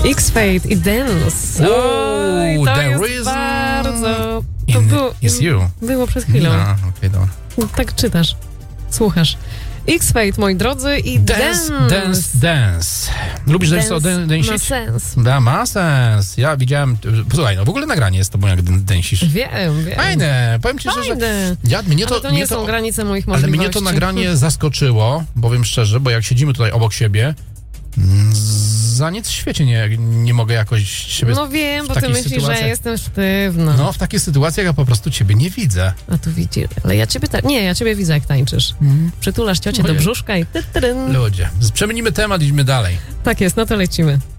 X-Fate i Dance. Oj, to The jest reason bardzo... To było, is you. było przed chwilą. No, okej, dobra. Tak czytasz, słuchasz. X-Fate, moi drodzy, i Dance. Lubisz dęsić? Ma sens. Da, ma sens. Ja widziałem... Posłuchaj, no w ogóle nagranie jest to, jak dęsisz. Wiem. Fajne. Powiem ci szczerze, Fajne. że... To nie są granice moich ale możliwości. mnie to nagranie zaskoczyło, powiem szczerze, bo jak siedzimy tutaj obok siebie, za nic w świecie nie mogę jakoś siebie... No wiem, w bo ty takich myślisz, że sytuacjach- ja jestem sztywna. No, w takich sytuacjach ja po prostu ciebie nie widzę. A tu widzisz, ale ja ciebie ja ciebie widzę, jak tańczysz. Przytulasz ciocię do Ojej. brzuszka i... Ludzie, przemienimy temat, idźmy dalej. Tak jest, no to lecimy.